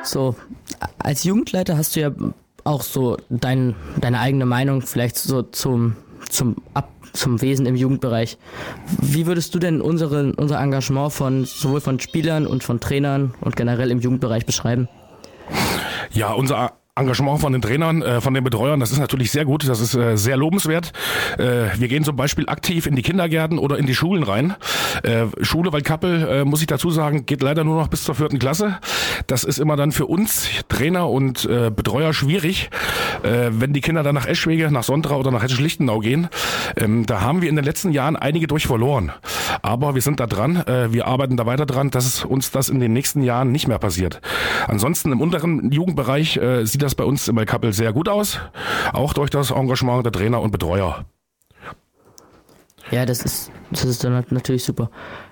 So, als Jugendleiter hast du ja auch so deine eigene Meinung vielleicht so zum Wesen im Jugendbereich. Wie würdest du denn unser Engagement sowohl von Spielern und von Trainern und generell im Jugendbereich beschreiben? Ja, unser Engagement von den Trainern, von den Betreuern, das ist natürlich sehr gut, das ist sehr lobenswert. Wir gehen zum Beispiel aktiv in die Kindergärten oder in die Schulen rein. Schule Waldkappel, muss ich dazu sagen, geht leider nur noch bis zur 4. Klasse. Das ist immer dann für uns Trainer und Betreuer schwierig, wenn die Kinder dann nach Eschwege, nach Sontra oder nach Hessisch-Lichtenau gehen. Da haben wir in den letzten Jahren einige durch verloren. Aber wir sind da dran, wir arbeiten da weiter dran, dass uns das in den nächsten Jahren nicht mehr passiert. Ansonsten im unteren Jugendbereich sieht das bei uns im Waldkappel sehr gut aus, auch durch das Engagement der Trainer und Betreuer. Ja, das ist dann natürlich super.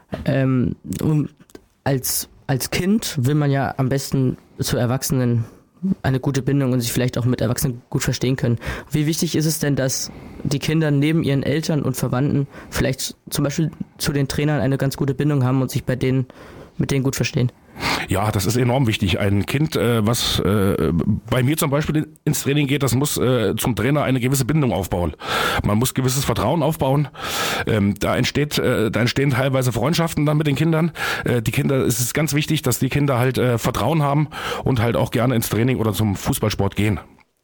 Als Kind will man ja am besten zu Erwachsenen eine gute Bindung und sich vielleicht auch mit Erwachsenen gut verstehen können. Wie wichtig ist es denn, dass die Kinder neben ihren Eltern und Verwandten vielleicht zum Beispiel zu den Trainern eine ganz gute Bindung haben und sich mit denen gut verstehen? Ja, das ist enorm wichtig. Ein Kind, was bei mir zum Beispiel ins Training geht, das muss zum Trainer eine gewisse Bindung aufbauen. Man muss gewisses Vertrauen aufbauen. Da entstehen teilweise Freundschaften dann mit den Kindern. Es ist ganz wichtig, dass die Kinder halt Vertrauen haben und halt auch gerne ins Training oder zum Fußballsport gehen.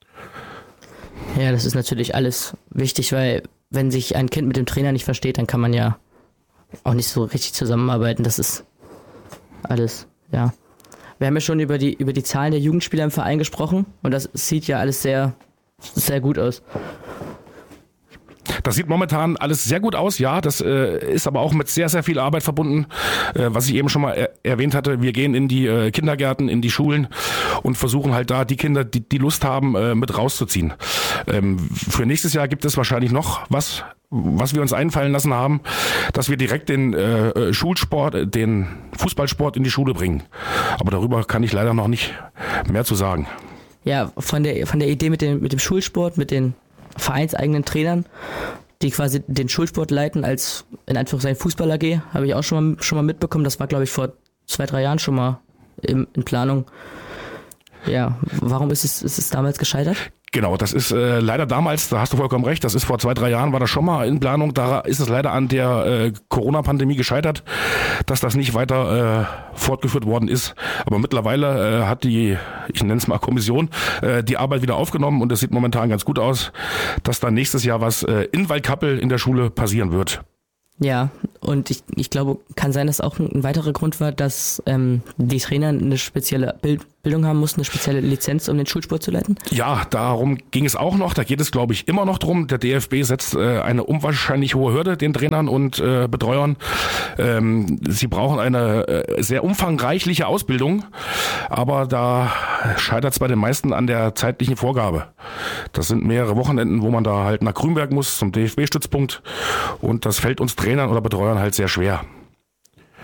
Ja, das ist natürlich alles wichtig, weil wenn sich ein Kind mit dem Trainer nicht versteht, dann kann man ja auch nicht so richtig zusammenarbeiten. Das ist alles, ja. Wir haben ja schon über die Zahlen der Jugendspieler im Verein gesprochen und das sieht ja alles sehr, sehr gut aus. Das sieht momentan alles sehr gut aus, ja, das ist aber auch mit sehr, sehr viel Arbeit verbunden, was ich eben schon mal erwähnt hatte. Wir gehen in die Kindergärten, in die Schulen und versuchen halt da die Kinder, die Lust haben, mit rauszuziehen. Für nächstes Jahr gibt es wahrscheinlich noch was wir uns einfallen lassen haben, dass wir direkt den Schulsport, den Fußballsport in die Schule bringen. Aber darüber kann ich leider noch nicht mehr zu sagen. Ja, von der Idee mit dem Schulsport, mit den vereinseigenen Trainern, die quasi den Schulsport leiten als in Anführungszeichen Fußball AG, habe ich auch schon mal mitbekommen. Das war, glaube ich, vor 2-3 Jahren schon mal in Planung. Ja, warum ist es damals gescheitert? Genau, das ist leider damals, da hast du vollkommen recht, das ist vor 2-3 Jahren, war das schon mal in Planung, da ist es leider an der Corona-Pandemie gescheitert, dass das nicht weiter fortgeführt worden ist. Aber mittlerweile hat ich nenne es mal Kommission, die Arbeit wieder aufgenommen und es sieht momentan ganz gut aus, dass dann nächstes Jahr was in Waldkappel in der Schule passieren wird. Ja, und ich glaube, kann sein, dass auch ein weiterer Grund war, dass die Trainer eine spezielle Bildung haben mussten, eine spezielle Lizenz, um den Schulsport zu leiten? Ja, darum ging es auch noch. Da geht es, glaube ich, immer noch drum. Der DFB setzt eine unwahrscheinlich hohe Hürde den Trainern und Betreuern. Sie brauchen eine sehr umfangreiche Ausbildung, aber da scheitert es bei den meisten an der zeitlichen Vorgabe. Das sind mehrere Wochenenden, wo man da halt nach Grünberg muss, zum DFB-Stützpunkt und das fällt uns Trainern oder Betreuern halt sehr schwer.